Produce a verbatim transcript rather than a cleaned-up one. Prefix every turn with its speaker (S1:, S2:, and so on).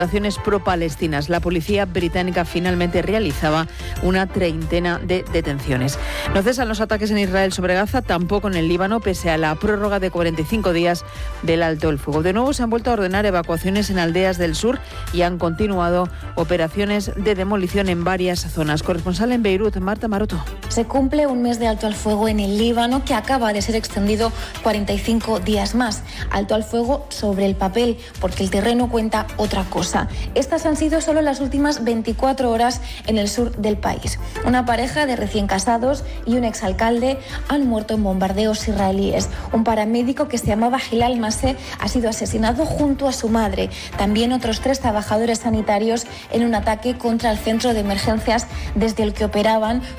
S1: Acciones pro-palestinas. La policía británica finalmente realizaba una treintena de detenciones. No cesan los ataques en Israel sobre Gaza, tampoco en el Líbano, pese a la prórroga de cuarenta y cinco días del alto el fuego. De nuevo se han vuelto a ordenar evacuaciones en aldeas del sur y han continuado operaciones de demolición en varias zonas. Corresponsal en Beirut, Marta Maroto.
S2: Se cumple un mes de alto al fuego en el Líbano, que acaba de ser extendido cuarenta y cinco días más. Alto al fuego sobre el papel, porque el terreno cuenta otra cosa. Estas han sido solo las últimas veinticuatro horas en el sur del país. Una pareja de recién casados y un exalcalde han muerto en bombardeos israelíes. Un paramédico que se llamaba Hilal Maseh ha sido asesinado junto a su madre. También otros tres trabajadores sanitarios en un ataque contra el centro de emergencias desde el que operaban